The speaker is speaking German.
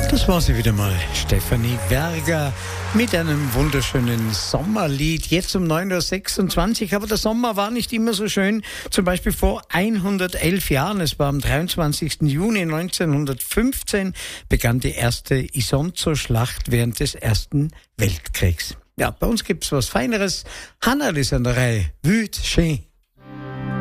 Das war sie wieder mal, Stefanie Werger, mit einem wunderschönen Sommerlied. Jetzt um 9.26 Uhr, aber der Sommer war nicht immer so schön. Zum Beispiel vor 111 Jahren, es war am 23. Juni 1915, begann die erste Isonzo-Schlacht während des Ersten Weltkriegs. Ja, bei uns gibt's was Feineres. Hannah ist an der Reihe. Wüt, schön.